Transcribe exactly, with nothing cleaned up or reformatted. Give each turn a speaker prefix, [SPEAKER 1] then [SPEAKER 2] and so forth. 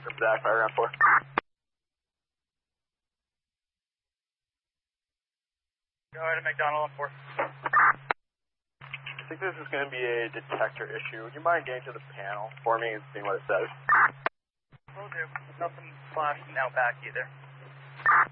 [SPEAKER 1] Zach, fire around four.
[SPEAKER 2] Go ahead, McDonald on four.
[SPEAKER 1] I think this is going to be a detector issue. Would you mind getting to the panel for me and seeing what it says?
[SPEAKER 2] Will do. Nothing flashing out back either.